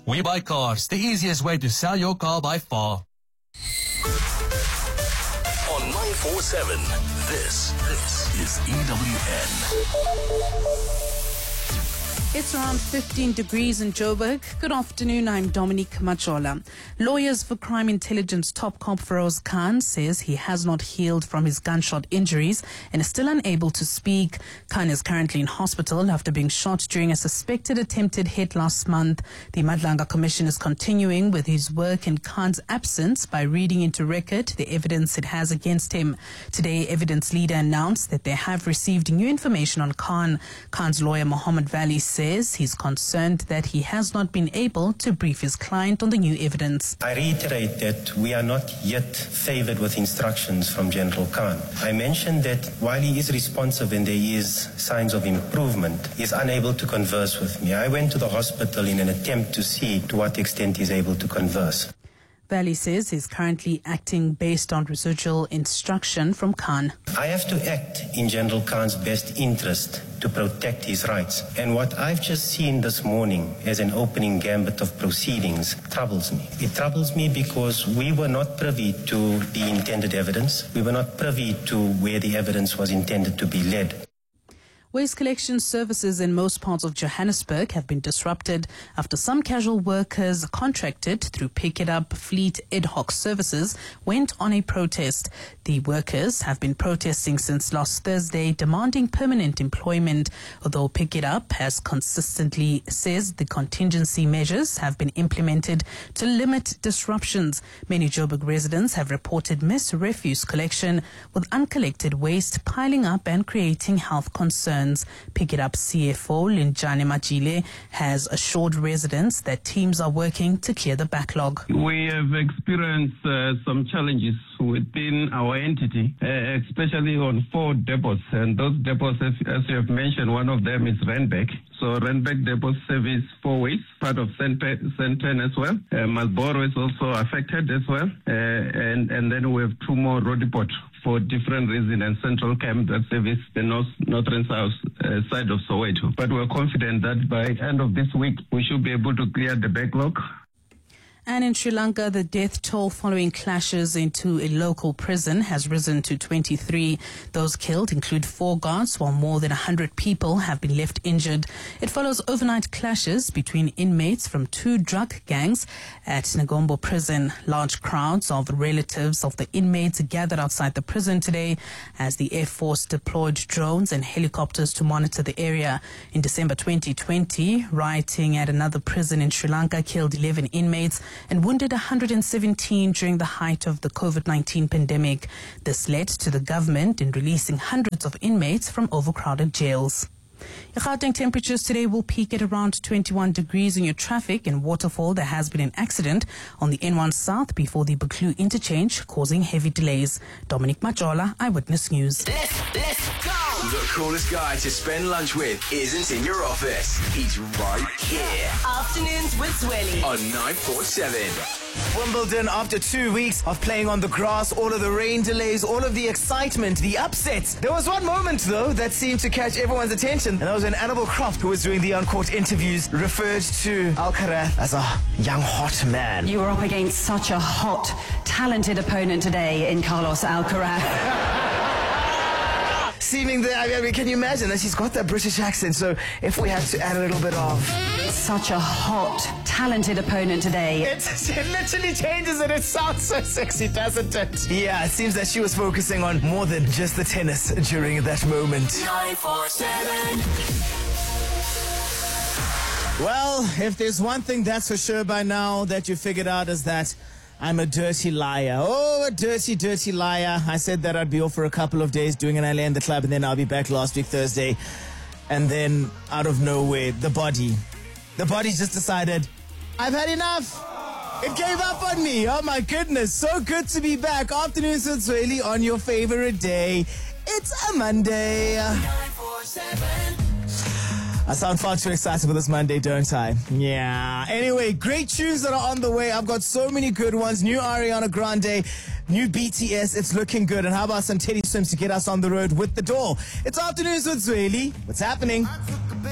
We Buy Cars, the easiest way to sell your car by far. On 947, this is EWN. It's around 15 degrees in Joburg. Good afternoon, I'm Dominique Machola. Lawyers for crime intelligence top cop Feroz Khan says he has not healed from his gunshot injuries and is still unable to speak. Khan is currently in hospital after being shot during a suspected attempted hit last month. The Madlanga Commission is continuing with his work in Khan's absence by reading into record the evidence it has against him. Today, evidence leader announced that they have received new information on Khan. Khan's lawyer Mohammed Valley says he's concerned that he has not been able to brief his client on the new evidence. I reiterate that we are not yet favored with instructions from General Khan. I mentioned that while he is responsive and there is signs of improvement, he is unable to converse with me. I went to the hospital in an attempt to see to what extent he is able to converse. Valley says he's currently acting based on residual instruction from Khan. I have to act in General Khan's best interest to protect his rights. And what I've just seen this morning as an opening gambit of proceedings troubles me. It troubles me because we were not privy to the intended evidence. We were not privy to where the evidence was intended to be led. Waste collection services in most parts of Johannesburg have been disrupted after some casual workers contracted through Pick It Up Fleet ad hoc services went on a protest. The workers have been protesting since last Thursday, demanding permanent employment, although Pick It Up has consistently says the contingency measures have been implemented to limit disruptions. Many Joburg residents have reported missed refuse collection, with uncollected waste piling up and creating health concerns. Pick It Up CFO Linjane Majile has assured residents that teams are working to clear the backlog. We have experienced some challenges within our entity, especially on 4 depots. And those depots, as you have mentioned, one of them is Randburg. So Randburg depot service 4 ways, part of Sandton as well. Marlborough is also affected as well. And then we have 2 more road depots for different reasons, and Central Camp that service the northern south side of Soweto. But we're confident that by end of this week, we should be able to clear the backlog. And in Sri Lanka, the death toll following clashes into a local prison has risen to 23. Those killed include 4 guards, while more than 100 people have been left injured. It follows overnight clashes between inmates from 2 drug gangs at Negombo prison. Large crowds of relatives of the inmates gathered outside the prison today as the Air Force deployed drones and helicopters to monitor the area. In December 2020, rioting at another prison in Sri Lanka killed 11 inmates and wounded 117 during the height of the COVID-19 pandemic. This led to the government in releasing hundreds of inmates from overcrowded jails. Your Gauteng temperatures today will peak at around 21 degrees in your traffic. In Waterfall, there has been an accident on the N1 South before the Buccleuch interchange, causing heavy delays. Dominique Machola, Eyewitness News. Let's go! The coolest guy to spend lunch with isn't in your office. He's right here. Afternoons with Zweli On 947. Wimbledon, after 2 weeks of playing on the grass, all of the rain delays, all of the excitement, the upsets. There was one moment, though, that seemed to catch everyone's attention, and that was when Annabel Croft, who was doing the on-court interviews, referred to Alcaraz as a young, hot man. You were up against such a hot, talented opponent today in Carlos Alcaraz. Seeming that, I mean, can you imagine that she's got that British accent? So if we had to add a little bit of... Such a hot, talented opponent today. It literally changes and it sounds so sexy, doesn't it? Yeah, it seems that she was focusing on more than just the tennis during that moment. 947. Well, if there's one thing that's for sure by now that you figured out is that I'm a dirty liar. Oh, a dirty, dirty liar. I said that I'd be off for a couple of days doing an LA in the club, and then I'll be back last week, Thursday. And then, out of nowhere, the body just decided, I've had enough. It gave up on me. Oh, my goodness. So good to be back. Afternoons with Zweli on your favorite day. It's a Monday. 947. I sound far too excited for this Monday, don't I? Yeah. Anyway, great tunes that are on the way. I've got so many good ones. New Ariana Grande, new BTS. It's looking good. And how about some Teddy Swims to get us on the road with the door? It's Afternoons with Zweli. What's happening?